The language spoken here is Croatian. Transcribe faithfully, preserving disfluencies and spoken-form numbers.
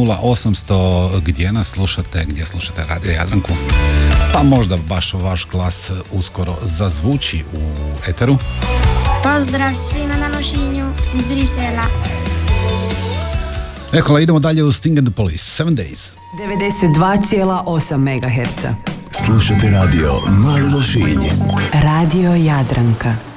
nula osamsto gdje nas slušate, gdje slušate Radio Jadranku. Pa možda baš vaš glas uskoro zazvuči u eteru. Pozdrav svima na Lošinju iz Brisela. Ekola, idemo dalje u Sting and the Police, Seven Days. devedeset dva zarez osam megaherca. Slušate radio Mali Lošinj. Radio Jadranka.